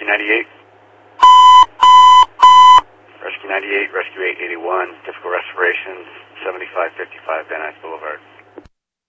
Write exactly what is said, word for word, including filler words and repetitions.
Rescue ninety-eight. Rescue ninety-eight, Rescue eight eighty-one, typical respiration, seventy-five fifty-five Van Nuys Boulevard.